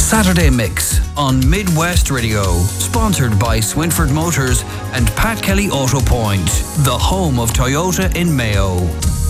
Saturday Mix on Midwest Radio, sponsored by Swinford Motors and Pat Kelly Auto Point, the home of Toyota in Mayo.